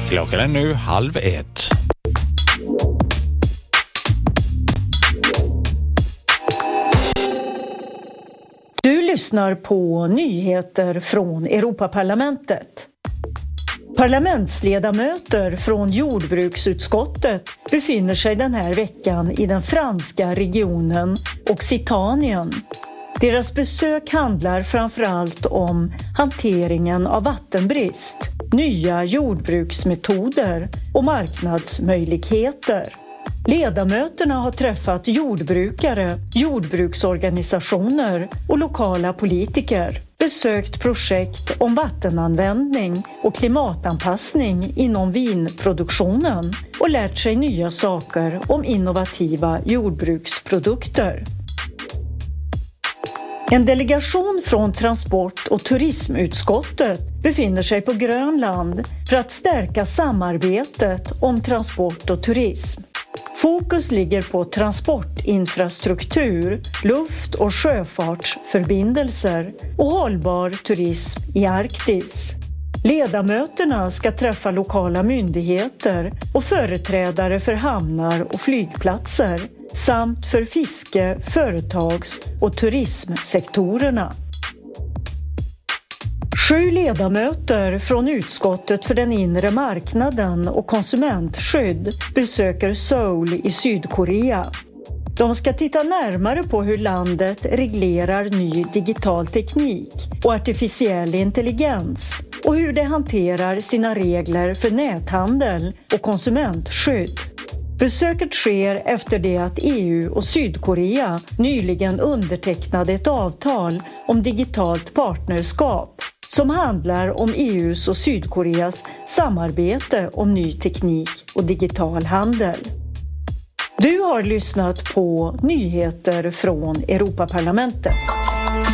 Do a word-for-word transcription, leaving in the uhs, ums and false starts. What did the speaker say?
Klockan är nu halv ett. Du lyssnar på nyheter från Europaparlamentet. Parlamentsledamöter från jordbruksutskottet befinner sig den här veckan i den franska regionen Occitanien. Deras besök handlar framförallt om hanteringen av vattenbrist, nya jordbruksmetoder och marknadsmöjligheter. Ledamöterna har träffat jordbrukare, jordbruksorganisationer och lokala politiker, besökt projekt om vattenanvändning och klimatanpassning inom vinproduktionen och lärt sig nya saker om innovativa jordbruksprodukter. En delegation från transport- och turismutskottet befinner sig på Grönland för att stärka samarbetet om transport och turism. Fokus ligger på transportinfrastruktur, luft- och sjöfartsförbindelser och hållbar turism i Arktis. Ledamöterna ska träffa lokala myndigheter och företrädare för hamnar och flygplatser samt för fiske-, företags- och turismsektorerna. Sju ledamöter från utskottet för den inre marknaden och konsumentskydd besöker Seoul i Sydkorea. De ska titta närmare på hur landet reglerar ny digital teknik och artificiell intelligens och hur det hanterar sina regler för näthandel och konsumentskydd. Besöket sker efter det att E U och Sydkorea nyligen undertecknade ett avtal om digitalt partnerskap som handlar om E U:s och Sydkoreas samarbete om ny teknik och digital handel. Du har lyssnat på nyheter från Europaparlamentet.